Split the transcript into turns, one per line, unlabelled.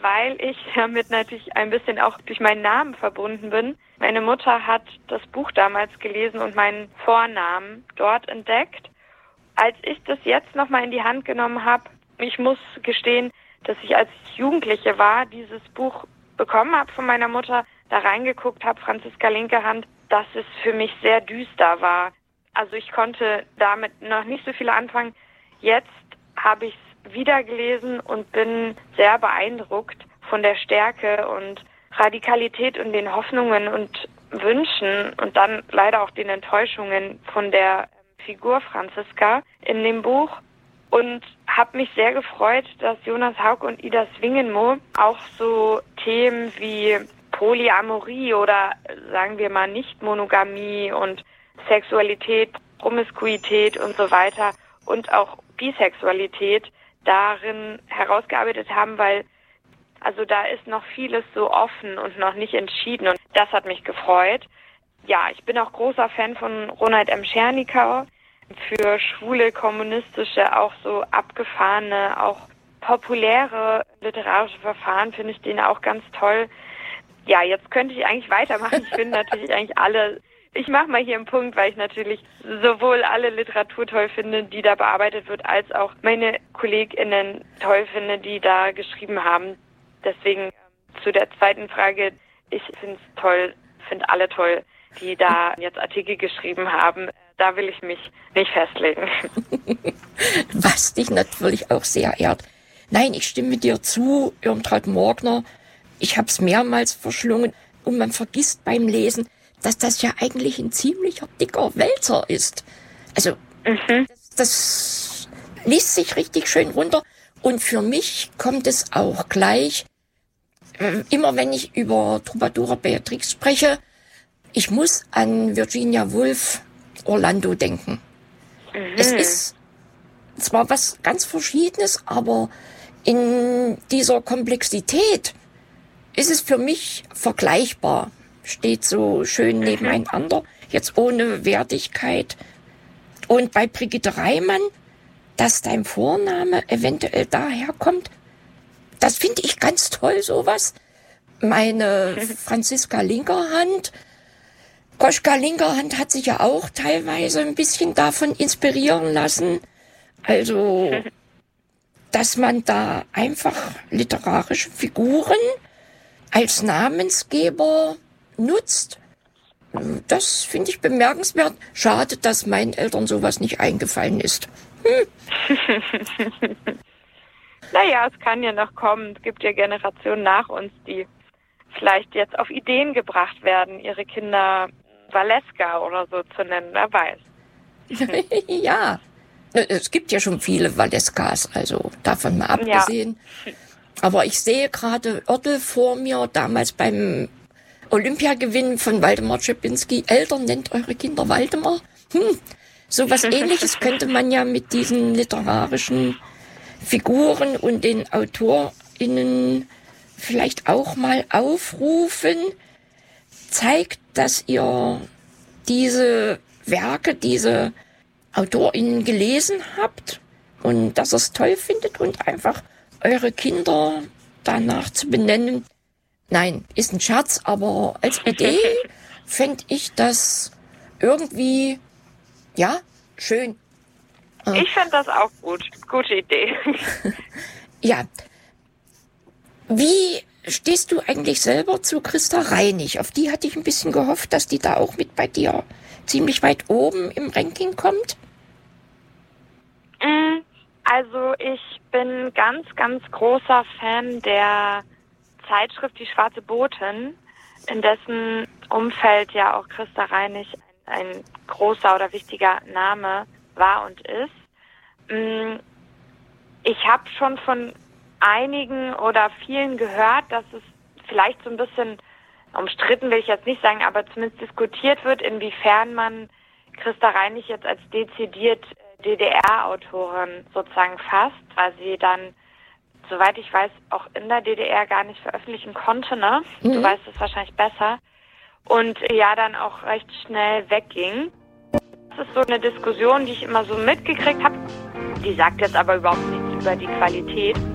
weil ich damit natürlich ein bisschen auch durch meinen Namen verbunden bin. Meine Mutter hat das Buch damals gelesen und meinen Vornamen dort entdeckt. Als ich das jetzt nochmal in die Hand genommen habe, ich muss gestehen, dass ich als Jugendliche war, dieses Buch bekommen habe von meiner Mutter, da reingeguckt habe, Franziska Linkerhand, dass es für mich sehr düster war. Also ich konnte damit noch nicht so viel anfangen. Jetzt habe ich es wieder gelesen und bin sehr beeindruckt von der Stärke und Radikalität und den Hoffnungen und Wünschen und dann leider auch den Enttäuschungen von der Figur Franziska in dem Buch. Und habe mich sehr gefreut, dass Jonas Hauck und Ida Swingenmo auch so Themen wie Polyamorie oder sagen wir mal Nicht-Monogamie und Sexualität, Promiskuität und so weiter und auch Bisexualität darin herausgearbeitet haben, weil also da ist noch vieles so offen und noch nicht entschieden und das hat mich gefreut. Ja, ich bin auch großer Fan von Ronald M. Schernikau. Für schwule, kommunistische, auch so abgefahrene, auch populäre literarische Verfahren finde ich den auch ganz toll. Ja, jetzt könnte ich eigentlich weitermachen. Ich finde natürlich eigentlich alle, ich mache mal hier einen Punkt, weil ich natürlich sowohl alle Literatur toll finde, die da bearbeitet wird, als auch meine KollegInnen toll finde, die da geschrieben haben. Deswegen zu der zweiten Frage, ich finde es toll, finde alle toll, die da jetzt Artikel geschrieben haben. Da will ich mich nicht festlegen.
Was dich natürlich auch sehr ehrt. Nein, ich stimme dir zu, Irmtraut Morgner. Ich habe es mehrmals verschlungen und man vergisst beim Lesen, dass das ja eigentlich ein ziemlicher dicker Wälzer ist. Also das liest sich richtig schön runter und für mich kommt es auch gleich, immer wenn ich über Troubadour Beatrix spreche, ich muss an Virginia Woolf Orlando denken. Es ist zwar was ganz Verschiedenes, aber in dieser Komplexität ist es für mich vergleichbar. Steht so schön nebeneinander, jetzt ohne Wertigkeit. Und bei Brigitte Reimann, dass dein Vorname eventuell daherkommt, das finde ich ganz toll, sowas. Meine Franziska Linkerhand, Koschka Linkerhand hat sich ja auch teilweise ein bisschen davon inspirieren lassen. Also, dass man da einfach literarische Figuren als Namensgeber nutzt, das finde ich bemerkenswert. Schade, dass meinen Eltern sowas nicht eingefallen ist.
Naja, es kann ja noch kommen. Es gibt ja Generationen nach uns, die vielleicht jetzt auf Ideen gebracht werden, ihre Kinder Valeska oder so zu nennen, wer weiß.
Ja, es gibt ja schon viele Valeskas, also davon mal abgesehen. Ja. Aber ich sehe gerade Oertel vor mir, damals beim Olympiagewinn von Waldemar Czepinski. Eltern, nennt eure Kinder Waldemar. So was Ähnliches könnte man ja mit diesen literarischen Figuren und den AutorInnen vielleicht auch mal aufrufen. Zeigt, dass ihr diese Werke, diese AutorInnen gelesen habt und dass ihr es toll findet und einfach eure Kinder danach zu benennen. Nein, ist ein Scherz, aber als Idee fände ich das irgendwie, ja, schön.
Ich finde das auch gut. Gute Idee.
Ja. Wie stehst du eigentlich selber zu Christa Reinig? Auf die hatte ich ein bisschen gehofft, dass die da auch mit bei dir ziemlich weit oben im Ranking kommt.
Also ich bin ganz, ganz großer Fan der Zeitschrift Die Schwarze Botin, in dessen Umfeld ja auch Christa Reinig ein großer oder wichtiger Name war und ist. Ich habe schon von einigen oder vielen gehört, dass es vielleicht so ein bisschen umstritten, will ich jetzt nicht sagen, aber zumindest diskutiert wird, inwiefern man Christa Reinig jetzt als dezidiert DDR-Autorin sozusagen fasst, weil sie dann, soweit ich weiß, auch in der DDR gar nicht veröffentlichen konnte, ne? Du weißt es wahrscheinlich besser. Und ja, dann auch recht schnell wegging. Das ist so eine Diskussion, die ich immer so mitgekriegt habe. Die sagt jetzt aber überhaupt nichts über die Qualität.